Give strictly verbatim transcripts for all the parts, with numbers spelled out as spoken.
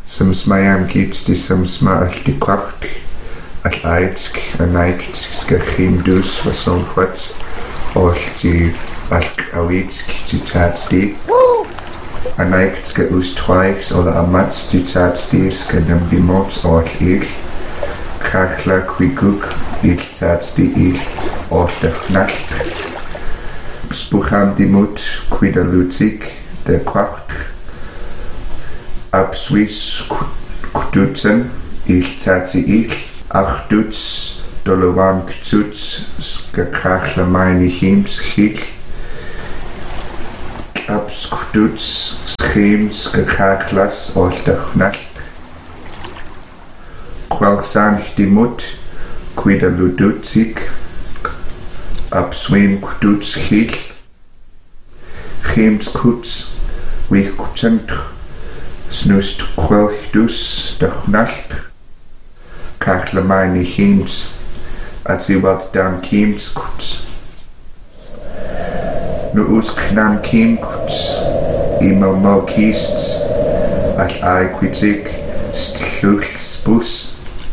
Som smaam giet die som sma al die kracht al aitsk anaigt ska chimdus was on wat al die al awitsk die taatsti anaigt ska ustwaiks oder amats die taatsti ska dem bimot al il kachla kwiguk il taatsti il al de nacht spucham die mut kwida lutik de kracht ab Swiss Kudutzen il tati il achtuts dolowan ktuts skakachla meine hims chil ab skuduts schim skakachlas ol dachnal kwalsan die mut kwida ludutsik ab swim kuduts chil hims kuts wich kutsent snust kwelchdus de gnalt kachle meine hims at sie wat dam kims kuts nu us knam kim kuts immer mal kist al ai kwitik stluchsbus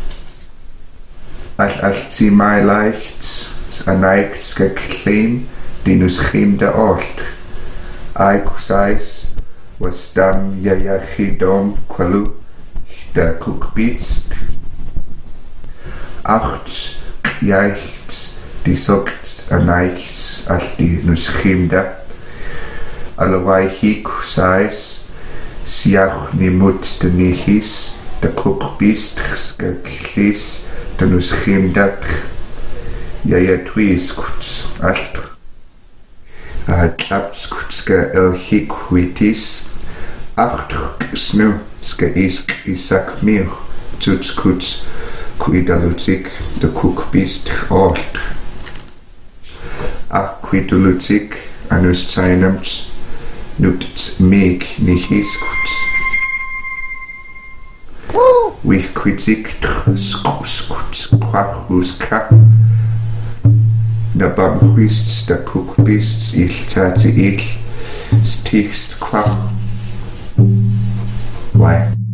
al al sie mai leicht anaigt skeklein dinus chim de ort ai kusais was dam yaya chidom kwalu der kukbitst acht jaicht die sogt anaichts al die nus chimda alawai hik sais siach ni mut de nichis de kukbist skaklis de nus chimda yaya twis kuts alt a klaps kutska el hikwitis acht snu ska isk isak mir tuts kuts kuidalutik de kukbist ort ach kuidalutik anus tsainams nuts meg nichis kuts wich kwitik skus kuts kwachus ka na bam huists da kukbists il tati il stigst kwach why